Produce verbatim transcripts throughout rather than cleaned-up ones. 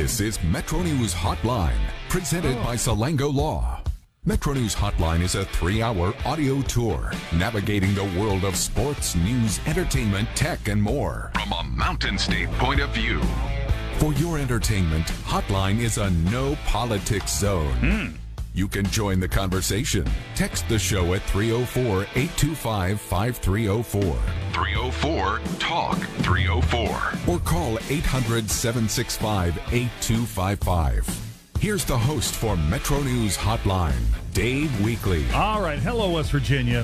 This is Metro News Hotline, presented oh. by Salango Law. Metro News Hotline is a three-hour audio tour navigating the world of sports, news, entertainment, tech, and more from a Mountain State point of view. For your entertainment, Hotline is a no-politics zone. Mm. You can join the conversation. Text the show at three oh four, eight two five, five three oh four. three oh four, talk three oh four. Or call eight hundred, seven six five, eight two five five. Here's the host for Metro News Hotline, Dave Weekley. All right. Hello, West Virginia.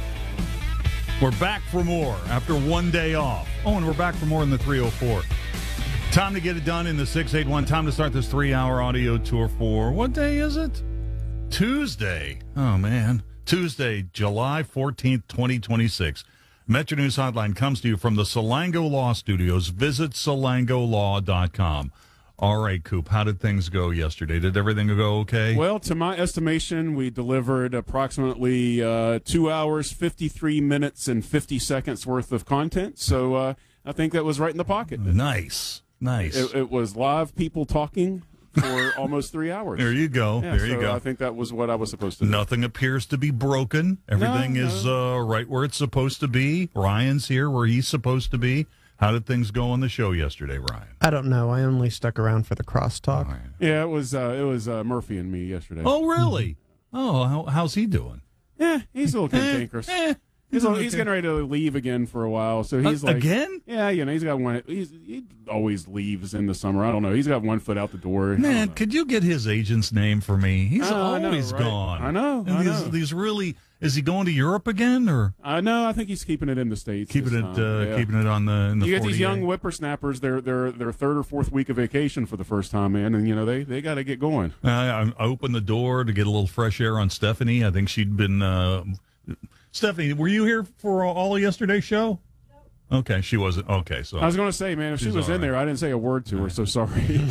We're back for more after one day off. Oh, and we're back for more in the three oh four. Time to get it done in the six eight one. Time to start this three-hour audio tour for, what day is it? Tuesday. Oh, man. Tuesday, July fourteenth, twenty twenty-six. Metro News Hotline comes to you from the Salango Law Studios. Visit salango law dot com. All right, Coop, how did things go yesterday? Did everything go okay? Well, to my estimation, we delivered approximately uh, two hours, fifty-three minutes, and fifty seconds worth of content. So uh, I think that was right in the pocket. Nice, nice. It, it was live people talking for almost three hours. There you go. Yeah, there you so go. I think that was what I was supposed to do. Nothing appears to be broken. Everything no, no. is uh, right where it's supposed to be. Ryan's here where he's supposed to be. How did things go on the show yesterday, Ryan? I don't know. I only stuck around for the crosstalk. Right. Yeah, it was uh, it was uh, Murphy and me yesterday. Oh, really? Oh, how, how's he doing? Yeah, he's a little cantankerous. Eh, eh. He's, a, he's getting ready to leave again for a while, so he's uh, like again. Yeah, you know, he's got one. He's, he always leaves in the summer. I don't know. He's got one foot out the door. Man, could you get his agent's name for me? He's uh, always I know, right? gone. I know. And I these, know. these really. Is he going to Europe again, or? I uh, know. I think he's keeping it in the States. Keeping it, uh, yeah. keeping it on the. In the you get these young forty-eight. whippersnappers. They're they're their third or fourth week of vacation for the first time, man, and you know they, they got to get going. I, I opened the door to get a little fresh air on Stephanie. I think she'd been. Uh, Stephanie, were you here for all of yesterday's show? No. Okay, she wasn't. Okay, so I was going to say, man, if she was in right. there, I didn't say a word to her, so sorry.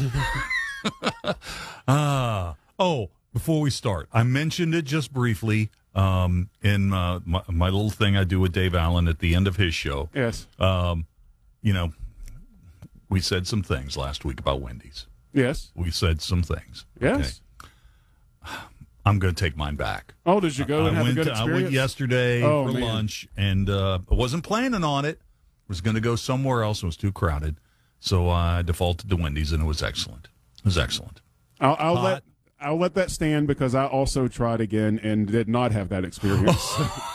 Ah, oh, before we start, I mentioned it just briefly um, in uh, my, my little thing I do with Dave Allen at the end of his show. Yes. Um, you know, we said some things last week about Wendy's. Yes. We said some things. Yes. Okay. I'm going to take mine back. Oh, did you go and I have went a good to, experience? I went yesterday oh, for man. lunch, and uh, I wasn't planning on it. Was going to go somewhere else. It was too crowded. So I defaulted to Wendy's, and it was excellent. It was excellent. I'll, I'll let I'll let that stand because I also tried again and did not have that experience.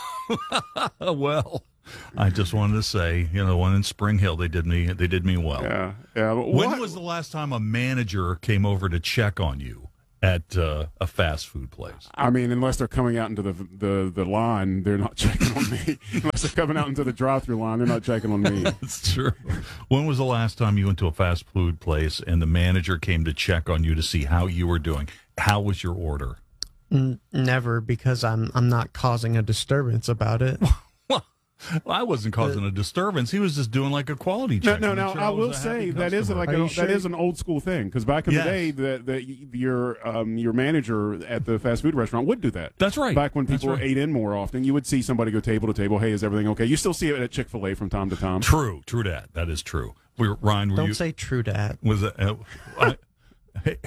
Well, I just wanted to say, you know, the one in Spring Hill, they did me they did me well. Yeah, yeah. But When what? was the last time a manager came over to check on you at uh, a fast food place? I mean, unless they're coming out into the the, the line, they're not checking on me. Unless they're coming out into the drive-through line, they're not checking on me. That's true. When was the last time you went to a fast food place and the manager came to check on you to see how you were doing? How was your order? N- never, because I'm I'm not causing a disturbance about it. Well, I wasn't causing a disturbance. He was just doing like a quality No, check. no, to make no. sure I was will a say happy that is customer. like Are a, you that sure? is an old school thing because back in Yes. the day, that that your um, your manager at the fast food restaurant would do that. That's right. Back when That's people right. ate in more often, you would see somebody go table to table. Hey, is everything okay? You still see it at Chick-fil-A from time to time. True, true that. That is true. We were, Ryan, were Don't you? say true dat. Was it? Uh, I, hey.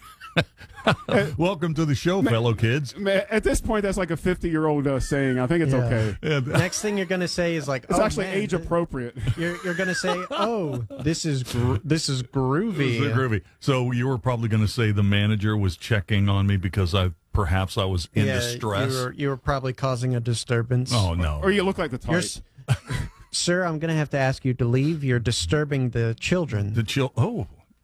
Welcome to the show, fellow kids. Man, at this point, that's like a fifty-year-old uh, saying. I think it's Yeah. okay. Yeah, Next thing you're gonna say is like, It's oh, actually man, age th- appropriate. You're you're gonna say, oh, this is gro- this is groovy. It was groovy. So you were probably going to say the manager was checking on me because I perhaps I was in yeah, distress. You were, you were probably causing a disturbance. Oh no! Or you look like the type. You're s- Sir, I'm gonna have to ask you to leave. You're disturbing the children. The chill. Oh,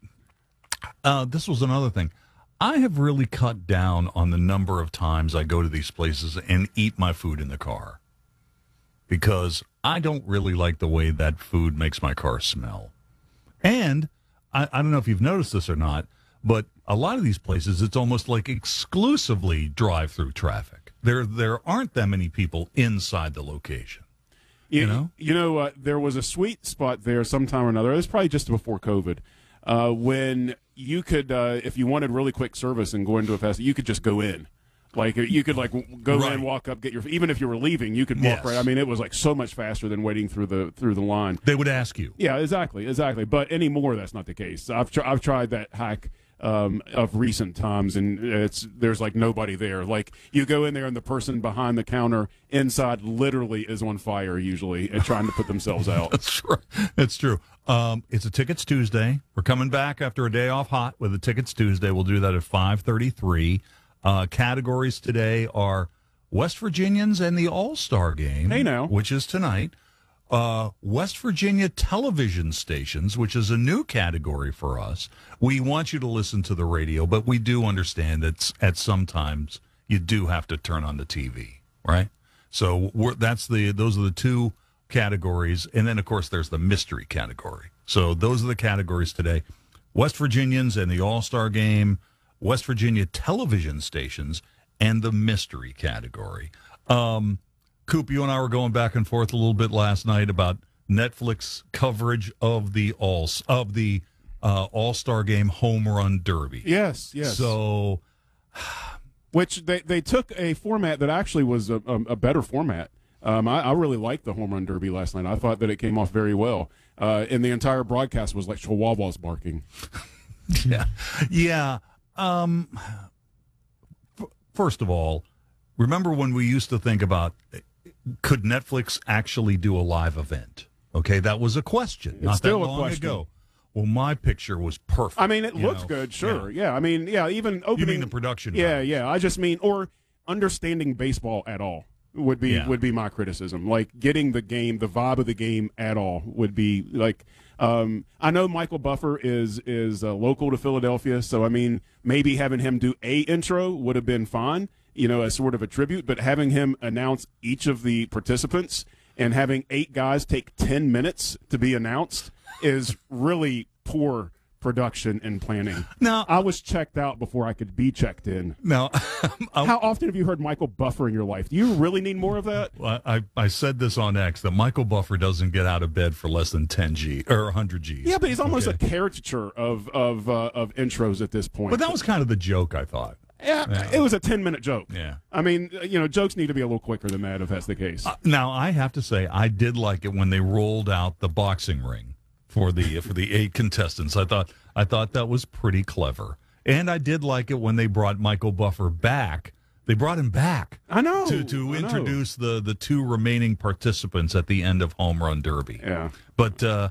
uh, this was another thing. I have really cut down on the number of times I go to these places and eat my food in the car because I don't really like the way that food makes my car smell. And I, I don't know if you've noticed this or not, but a lot of these places, it's almost like exclusively drive-through traffic. There, there aren't that many people inside the location. You, You know? you know, uh, there was a sweet spot there sometime or another. It was probably just before COVID, uh, when you could, uh, if you wanted really quick service and go into a fast, you could just go in. Like you could like go Right. in, walk up, get your even if you were leaving, you could walk Yes. right. I mean, it was like so much faster than waiting through the through the line. They would ask you. Yeah, exactly, exactly. But anymore, that's not the case. I've tr- I've tried that hack um, of recent times, and it's there's like nobody there. Like you go in there, and the person behind the counter inside literally is on fire, usually, and trying to put themselves out. That's true. That's true. Um, it's a Tickets Tuesday. We're coming back after a day off hot with a Tickets Tuesday. We'll do that at five thirty-three. Uh, categories today are West Virginians and the All-Star Game, Hey, now. which is tonight. Uh, West Virginia television stations, which is a new category for us. We want you to listen to the radio, but we do understand that at some times you do have to turn on the T V, right? So we're, that's the those are the two categories, and then of course there's the mystery category. So those are the categories today: West Virginians and the All-Star Game, West Virginia television stations, and the mystery category. Um, Coop, you and I were going back and forth a little bit last night about Netflix coverage of the all of the uh, All-Star Game home run derby. Yes, yes. So, Which they, they took a format that actually was a, a, a better format. Um, I, I really liked the home run derby last night. I thought that it came off very well. Uh, and the entire broadcast was like chihuahuas barking. yeah, yeah. Um, f- first of all, remember when we used to think about could Netflix actually do a live event? Okay, that was a question. Not still that a long question. ago. Well, my picture was perfect. I mean, it you looked know? good, sure. Yeah. Yeah. I mean, yeah, even opening. You mean the production? Yeah, values. yeah. I just mean, or understanding baseball at all would be Yeah. would be my criticism. Like getting the game, the vibe of the game at all would be like. Um, I know Michael Buffer is is uh, local to Philadelphia, so I mean, maybe having him do a intro would have been fine, you know, as sort of a tribute. But having him announce each of the participants and having eight guys take ten minutes to be announced is really poor production and planning. Now, I was checked out before I could be checked in. now, I, How often have you heard Michael Buffer in your life? Do you really need more of that? I I said this on X that Michael Buffer doesn't get out of bed for less than ten G or one hundred G's. Yeah, but he's almost Okay. a caricature of of uh, of intros at this point. But that was kind of the joke, I thought. yeah, yeah. it was a ten minute joke. Yeah. I mean, you know, jokes need to be a little quicker than that if that's the case. Uh, now, I have to say, I did like it when they rolled out the boxing ring for the for the eight contestants. I thought I thought that was pretty clever, and I did like it when they brought Michael Buffer back. They brought him back. I know to to I know. introduce the the two remaining participants at the end of Home Run Derby. Yeah. But uh,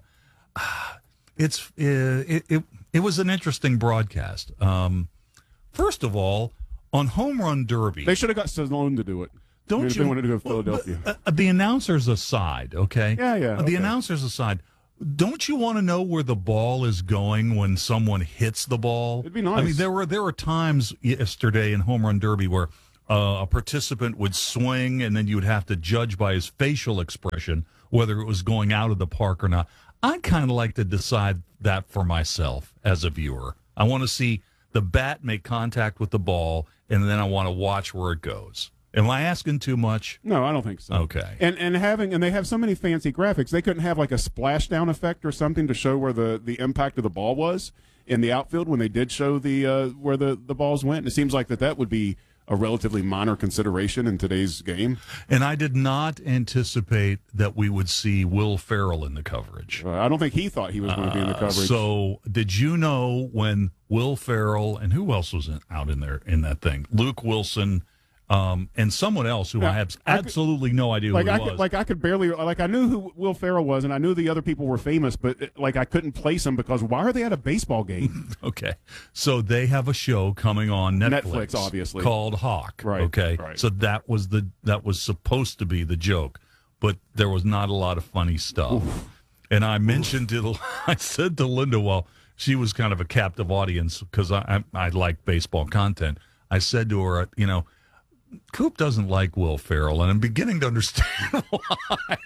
it's it, it it was an interesting broadcast. Um, first of all, on Home Run Derby, They should have got Stallone to do it. don't I mean, if you they wanted to go to well, Philadelphia? but, uh, the announcers aside, okay? Yeah, yeah, Uh, the okay. announcers aside, don't you want to know where the ball is going when someone hits the ball? It'd be I nice. mean, there were there were times yesterday in Home Run Derby where uh, a participant would swing, and then you would have to judge by his facial expression whether it was going out of the park or not. I'd kind of like to decide that for myself as a viewer. I want to see the bat make contact with the ball, and then I want to watch where it goes. Am I asking too much? No, I don't think so. Okay. And and having and they have so many fancy graphics, they couldn't have like a splashdown effect or something to show where the, the impact of the ball was in the outfield when they did show the uh, where the, the balls went. And it seems like that that would be a relatively minor consideration in today's game. And I did not anticipate that we would see Will Ferrell in the coverage. Uh, I don't think he thought he was going to be in the Uh, coverage. so, did you know when Will Ferrell and who else was in, out in there in that thing? Luke Wilson, um, and someone else who Yeah, I have I could- absolutely no idea like who I it could, was. like I could barely like I knew who Will Ferrell was and I knew the other people were famous, but uh, like I couldn't place them because why are they at a baseball game? Okay, so they have a show coming on Netflix, Netflix, obviously. called Hawk. Right, Okay, right. so that was the that was supposed to be the joke, but there was not a lot of funny stuff. And I mentioned to I said to Linda, well, she was kind of a captive audience because I, I I like baseball content. I said to her, you know, Coop doesn't like Will Ferrell, and I'm beginning to understand why.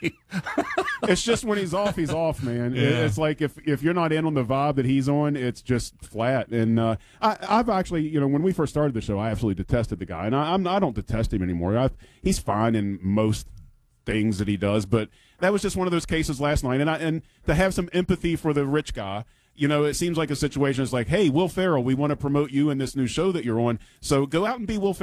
It's just when he's off, he's off, man. It- Yeah. It's like if if you're not in on the vibe that he's on, it's just flat. And uh, I, I've actually, you know, when we first started the show, I absolutely detested the guy, and I, I'm I don't detest him anymore. I, he's fine in most things that he does, but that was just one of those cases last night. And I and to have some empathy for the rich guy. You know, it seems like a situation is like, hey, Will Ferrell, we want to promote you in this new show that you're on, so go out and be Will Ferrell.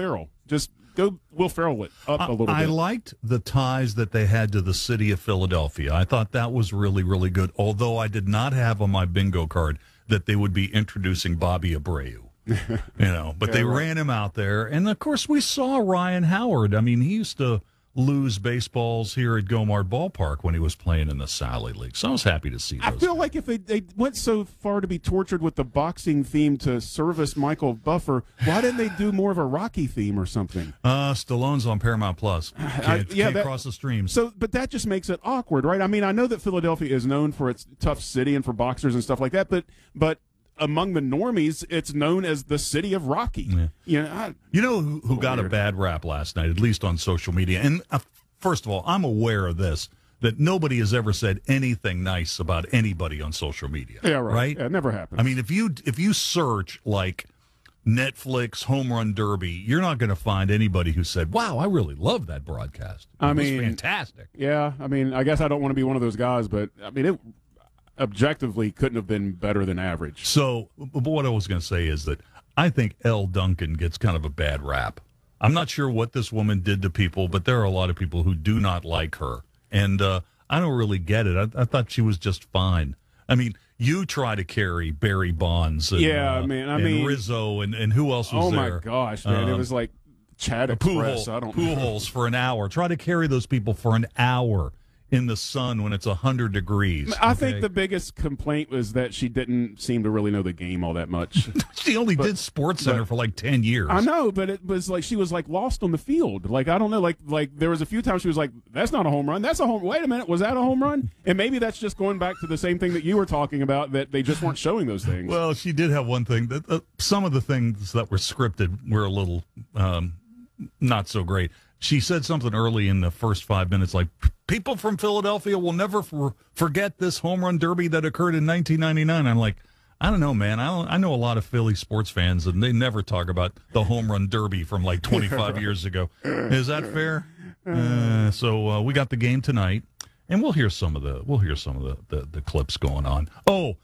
Just go Will Ferrell it up a little I bit. liked the ties that they had to the city of Philadelphia. I thought that was really, really good, although I did not have on my bingo card that they would be introducing Bobby Abreu. You know, but Yeah, they right. ran him out there. And, of course, we saw Ryan Howard. I mean, he used to lose baseballs here at Gomard Ballpark when he was playing in the Sally League. So I was happy to see those. I feel like if they, they went so far to be tortured with the boxing theme to service Michael Buffer, why didn't they do more of a Rocky theme or something? Uh, Stallone's on Paramount Plus. Can't, I- yeah, can't that- cross the streams. So, but that just makes it awkward, right? I mean, I know that Philadelphia is known for its tough city and for boxers and stuff like that, but but among the normies, it's known as the city of Rocky. Yeah. You know, I, You know who, who got a Weird. bad rap last night, at least on social media? And uh, first of all, I'm aware of this, that nobody has ever said anything nice about anybody on social media. yeah, right. Right? Yeah, it never happens. I mean, if you if you search like Netflix Home Run Derby, you're not going to find anybody who said, "Wow, I really love that broadcast. It I was mean- fantastic." yeah, I mean, I guess I don't want to be one of those guys, but I mean, it objectively couldn't have been better than average. So, but what I was going to say is that I think Elle Duncan gets kind of a bad rap. I'm not sure what this woman did to people, but there are a lot of people who do not like her. And uh, I don't really get it. I, I thought she was just fine. I mean, you try to carry Barry Bonds and, Yeah, uh, man, I and mean- Rizzo and, and who else was Oh there? my gosh, man! it Um, was like Chad Pool, Express. I don't pool holes for an hour. Try to carry those people for an hour in the sun when it's one hundred degrees. I okay? think the biggest complaint was that she didn't seem to really know the game all that much. she only did Sports Center but- for like ten years. I know, but it was like she was like lost on the field. Like I don't know, like like there was a few times she was like, "That's not a home run. That's a home. Wait a minute, was that a home run?" And maybe that's just going back to the same thing that you were talking about, that they just weren't showing those things. Well, she did have one thing that uh, some of the things that were scripted were a little um, not so great. She said something early in the first five minutes like, people from Philadelphia will never for- forget this home run derby that occurred in nineteen ninety-nine. I'm like, I don't know, man. I don't, I know a lot of Philly sports fans, and they never talk about the home run derby from like twenty-five years ago. Is that fair? Uh, so uh, we got the game tonight, and we'll hear some of the we'll hear some of the, the, the clips going on. Oh,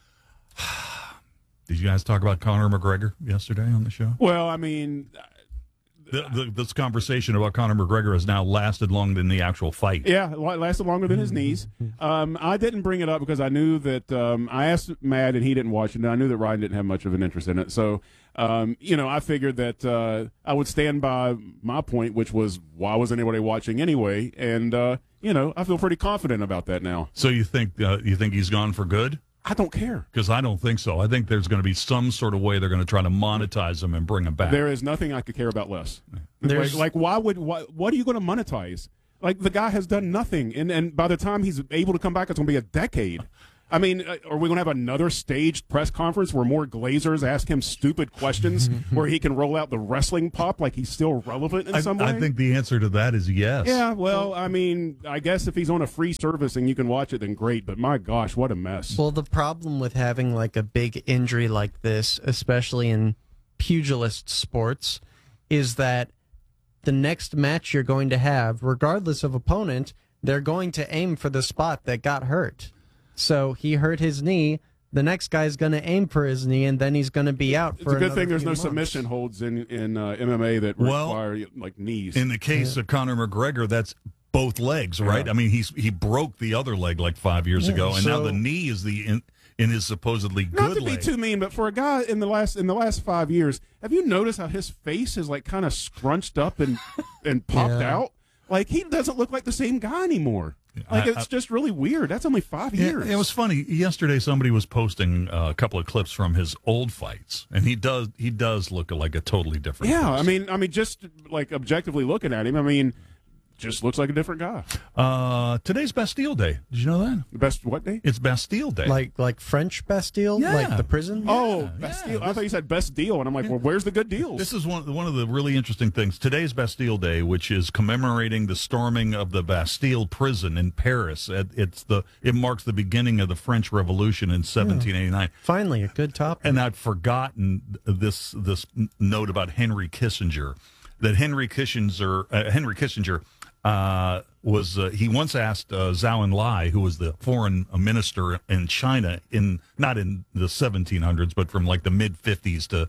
did you guys talk about Conor McGregor yesterday on the show? Well, I mean, The, the, this conversation about Conor McGregor has now lasted longer than the actual fight. yeah, it lasted longer than his knees. Um, I didn't bring it up because I knew that um, I asked Matt and he didn't watch it, and I knew that Ryan didn't have much of an interest in it. So, um, you know, I figured that uh, I would stand by my point, which was why wasn't anybody watching anyway? And uh, you know, I feel pretty confident about that now. So you think uh, you think he's gone for good? I don't care. Because I don't think so. I think there's going to be some sort of way they're going to try to monetize him and bring him back. There is nothing I could care about less. Like, There's- like, why would why, what are you going to monetize? Like, the guy has done nothing, and and by the time he's able to come back, it's going to be a decade. I mean, uh, are we going to have another staged press conference where more Glazers ask him stupid questions where he can roll out the wrestling pop like he's still relevant in I, some way? I think the answer to that is yes. Yeah, well, I mean, I guess if he's on a free service and you can watch it, then great. But my gosh, what a mess. Well, the problem with having like a big injury like this, especially in pugilist sports, is that the next match you're going to have, regardless of opponent, they're going to aim for the spot that got hurt. So he hurt his knee. The next guy's going to aim for his knee, and then he's going to be out It's for a good another thing there's few no months. submission holds in in uh, M M A that Well, require like knees. In the case of Conor McGregor, that's both legs, right? Yeah. I mean, he's he broke the other leg like five years ago, and now so- the knee is the in, in his supposedly good Not to be leg. too mean, but for a guy in the last in the last five years, have you noticed how his face is like kind of scrunched up and and popped Yeah. out? Like he doesn't look like the same guy anymore. Like I- it's just really weird. That's only five Yeah, years. it was funny. Yesterday, somebody was posting uh, a couple of clips from his old fights, and he does he does look like a totally different. Yeah, I person. mean, I mean, just like objectively looking at him, I mean, just looks like a different guy. uh, today's Bastille Day. Did you know that? The best what day? It's Bastille Day. Like like French Bastille, Yeah. like the prison. Oh, best deal. I thought you said best deal, and I'm like, well, where's the good deals? This is one one of the really interesting things. Today's Bastille Day, which is commemorating the storming of the Bastille prison in Paris. It, it's the it marks the beginning of the French Revolution in seventeen eighty-nine. Finally, a good topic. And I'd forgotten this this note about Henry Kissinger. That Henry Kissinger uh, Henry Kissinger uh, was uh, he once asked uh, Zhou Enlai, who was the foreign minister in China in not in the seventeen hundreds, but from like the mid fifties to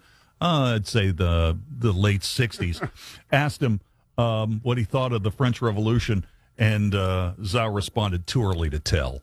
uh, I'd say the the late sixties, asked him um, what he thought of the French Revolution, and uh, Zhao responded, "Too early to tell."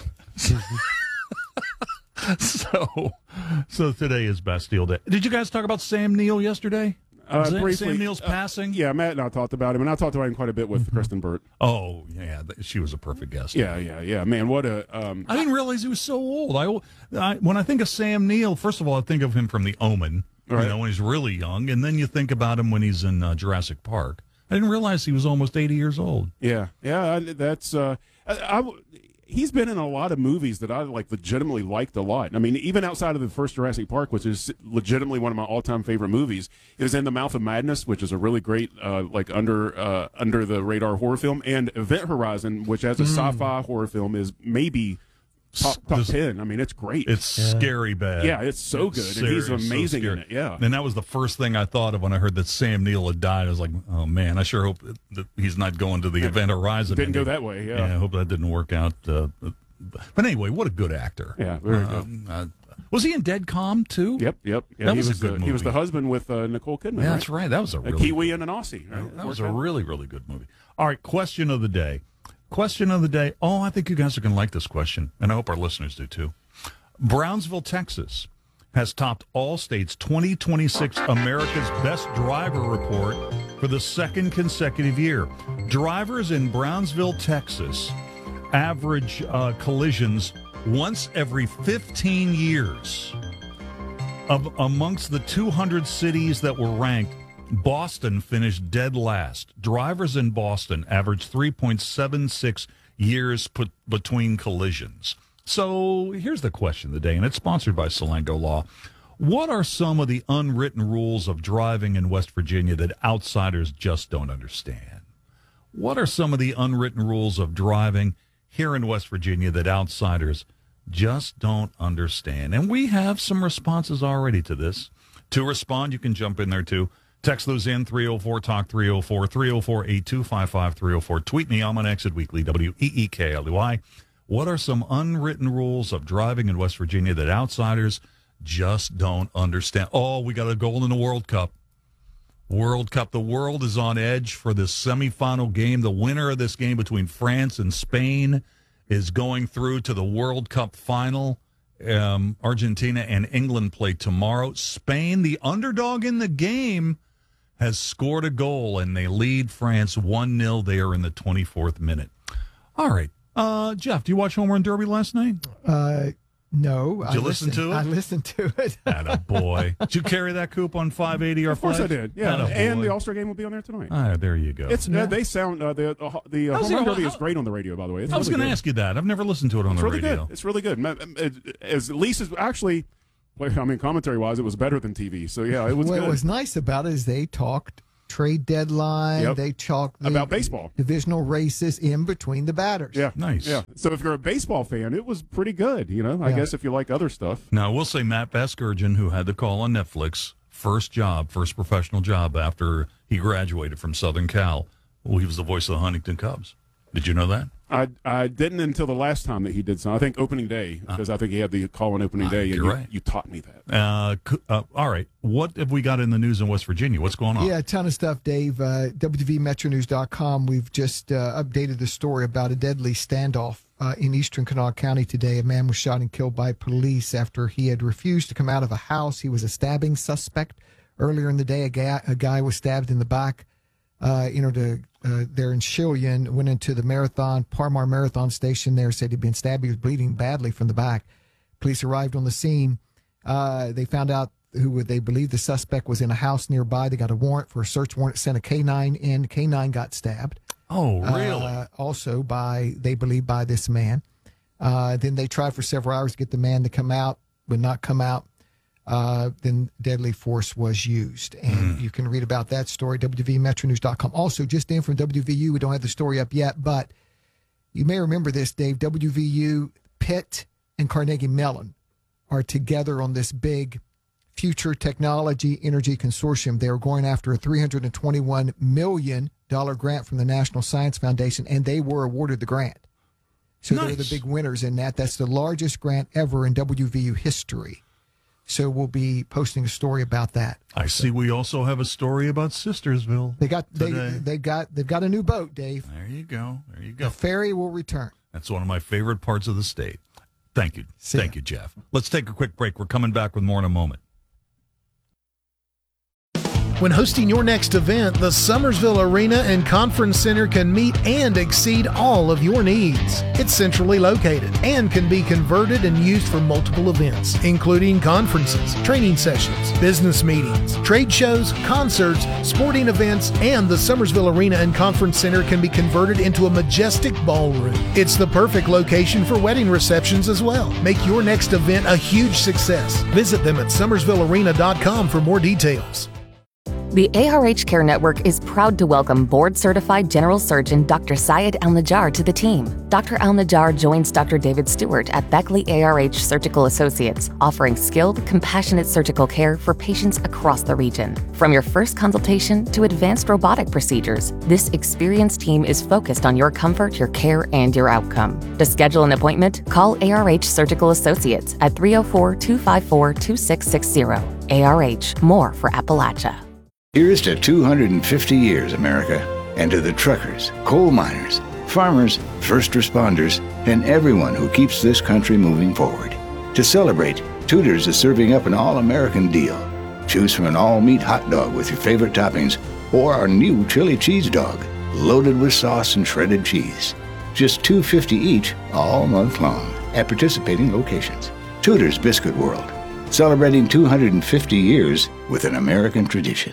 so, so today is Bastille Day. Did you guys talk about Sam Neill yesterday? Uh, Sam, briefly, Sam Neill's uh, passing? Yeah, Matt and I talked about him, and I talked about him quite a bit with mm-hmm. Kristen Burt. Oh, yeah, she was a perfect guest. Yeah, yeah, yeah. Man, what a... Um, I didn't realize he was so old. I, I When I think of Sam Neill, first of all, I think of him from The Omen, right. you know, when he's really young, and then you think about him when he's in uh, Jurassic Park. I didn't realize he was almost eighty years old. Yeah, yeah, that's... Uh, I, I, he's been in a lot of movies that I like legitimately liked a lot. I mean, even outside of the first Jurassic Park, which is legitimately one of my all-time favorite movies, he was in The Mouth of Madness, which is a really great, uh, like under uh, under the radar horror film, and Event Horizon, which as a mm. sci-fi horror film is maybe top top this, ten. I mean, it's great. It's yeah. scary bad. Yeah, it's so it's good, serious, and he's amazing so in it. Yeah, and that was the first thing I thought of when I heard that Sam Neill had died. I was like, oh man, I sure hope that he's not going to the yeah. Event Horizon. Didn't go that way. Yeah, yeah I hope that didn't work out. Uh, but anyway, what a good actor. Yeah, very uh, good. Uh, was he in Dead Calm too? Yep, yep. Yeah, that he was, was a good the, movie. He was the husband with uh, Nicole Kidman. Yeah, right? that's right. That was a, really a Kiwi and an Aussie. Right? That was a really, really good movie. All right, question of the day. Question of the day. Oh, I think you guys are going to like this question, and I hope our listeners do too. Brownsville, Texas, has topped Allstate's twenty twenty-six America's Best Driver Report for the second consecutive year. Drivers in Brownsville, Texas, average uh, collisions once every fifteen years. Of amongst the two hundred cities that were ranked, Boston finished dead last. Drivers in Boston averaged three point seven six years put between collisions. So here's the question of the day, and it's sponsored by Salango Law. What are some of the unwritten rules of driving in West Virginia that outsiders just don't understand? What are some of the unwritten rules of driving here in West Virginia that outsiders just don't understand? And we have some responses already to this. To respond, you can jump in there too. Text those in, three oh four talk three oh four, three oh four, eight two five five, three oh four. Tweet me, I'm on Exit Weekly, W E E K L E Y. What are some unwritten rules of driving in West Virginia that outsiders just don't understand? Oh, we got a goal in the World Cup. World Cup. The world is on edge for this semifinal game. The winner of this game between France and Spain is going through to the World Cup final. Um, Argentina and England play tomorrow. Spain, the underdog in the game, has scored a goal, and they lead France one nil. They are in the twenty-fourth minute. All right. Uh, Jeff, do you watch Home Run Derby last night? Uh, no. Did you I listen listened, to it? I listened to it. Attaboy. Did you carry that coupe on five eighty or Of course flash? I did. Yeah, Attaboy. and the All-Star game will be on there tonight. Ah, there you go. It's uh, they sound uh, the uh, the uh, How's Home Run it- Derby how- is great on the radio. By the way, it's I was really going to good. ask you that. I've never listened to it on It's the really radio. good. It's really good. Ma- it- As at least as actually, well, I mean, commentary wise, it was better than T V. So yeah, it was what good. was nice about it is they talked trade deadline. Yep. They talked the About baseball. divisional races in between the batters. Yeah, Nice. Yeah. So if you're a baseball fan, it was pretty good. You know, I Yeah. guess if you like other stuff. Now, we'll say Matt Vasgersian, who had the call on Netflix, first job, first professional job after he graduated from Southern Cal. Well, he was the voice of the Huntington Cubs. Did you know that? I I didn't until the last time that he did something. I think opening day because I think he had the call on opening day. And you're you, right. you taught me that. Uh, c- uh, all right. What have we got in the news in West Virginia? What's going on? Yeah, a ton of stuff, Dave. Uh, W V Metro News dot com. We've just uh, updated the story about a deadly standoff uh, in eastern Kanawha County today. A man was shot and killed by police after he had refused to come out of a house. He was a stabbing suspect. Earlier in the day, a guy, a guy was stabbed in the back. Uh, you know, to, uh, there in Shillian, went into the marathon, Parmar Marathon station there, said he'd been stabbed. He was bleeding badly from the back. Police arrived on the scene. Uh, they found out who they believe the suspect was in a house nearby. They got a warrant for a search warrant, sent a K nine in. K nine got stabbed. Oh, really? Uh, also by, they believe, by this man. Uh, then they tried for several hours to get the man to come out, would not come out. Uh, then deadly force was used. And mm. you can read about that story, W V Metro News dot com. Also, just in from W V U, we don't have the story up yet, but you may remember this, Dave. W V U, Pitt, and Carnegie Mellon are together on this big Future Technology Energy Consortium. They are going after a three hundred twenty-one million dollars grant from the National Science Foundation, and they were awarded the grant. So Nice. they're the big winners in that. That's the largest grant ever in W V U history. So we'll be posting a story about that. I see. We also have a story about Sistersville. They got they today. they got they've got a new boat, Dave. There you go. There you go. The ferry will return. That's one of my favorite parts of the state. Thank you. See Thank ya. you, Jeff. Let's take a quick break. We're coming back with more in a moment. When hosting your next event, the Summersville Arena and Conference Center can meet and exceed all of your needs. It's centrally located and can be converted and used for multiple events, including conferences, training sessions, business meetings, trade shows, concerts, sporting events, and the Summersville Arena and Conference Center can be converted into a majestic ballroom. It's the perfect location for wedding receptions as well. Make your next event a huge success. Visit them at summersville arena dot com for more details. The A R H Care Network is proud to welcome board-certified general surgeon Doctor Syed Al-Najjar to the team. Doctor Al-Najjar joins Doctor David Stewart at Beckley A R H Surgical Associates, offering skilled, compassionate surgical care for patients across the region. From your first consultation to advanced robotic procedures, this experienced team is focused on your comfort, your care, and your outcome. To schedule an appointment, call A R H Surgical Associates at three oh four, two five four, two six six zero. A R H, more for Appalachia. Here's to two hundred fifty years, America, and to the truckers, coal miners, farmers, first responders, and everyone who keeps this country moving forward. To celebrate, Tudor's is serving up an all-American deal. Choose from an all-meat hot dog with your favorite toppings or our new chili cheese dog, loaded with sauce and shredded cheese. Just two dollars and fifty cents each all month long at participating locations. Tudor's Biscuit World, celebrating two hundred fifty years with an American tradition.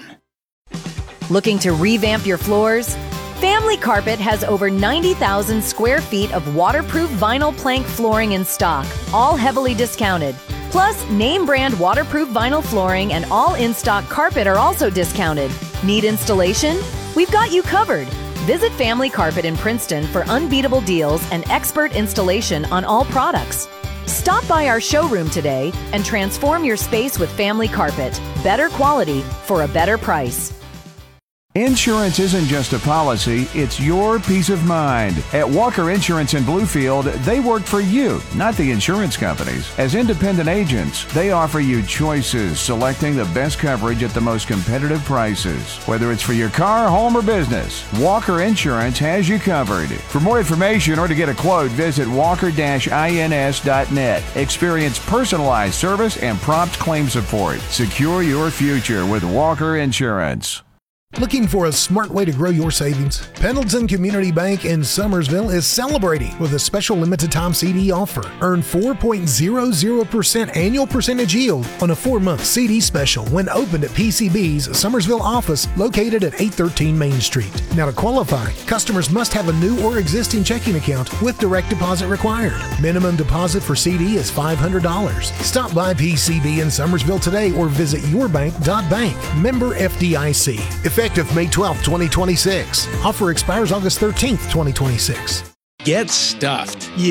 Looking to revamp your floors? Family Carpet has over ninety thousand square feet of waterproof vinyl plank flooring in stock, all heavily discounted. Plus, name brand waterproof vinyl flooring and all in-stock carpet are also discounted. Need installation? We've got you covered. Visit Family Carpet in Princeton for unbeatable deals and expert installation on all products. Stop by our showroom today and transform your space with Family Carpet. Better quality for a better price. Insurance isn't just a policy, it's your peace of mind. At Walker Insurance in Bluefield, they work for you, not the insurance companies. As independent agents, they offer you choices, selecting the best coverage at the most competitive prices. Whether it's for your car, home, or business, Walker Insurance has you covered. For more information or to get a quote, visit walker dash ins dot net. Experience personalized service and prompt claim support. Secure your future with Walker Insurance. Looking for a smart way to grow your savings? Pendleton Community Bank in Summersville is celebrating with a special limited time C D offer. Earn four point zero zero percent annual percentage yield on a four-month C D special when opened at P C B's Summersville office located at eight thirteen Main Street. Now to qualify, customers must have a new or existing checking account with direct deposit required. Minimum deposit for C D is five hundred dollars. Stop by P C B in Summersville today or visit your bank dot bank. Member F D I C. Effective May twelfth, twenty twenty-six. Offer expires August thirteenth, twenty twenty-six. Get stuffed.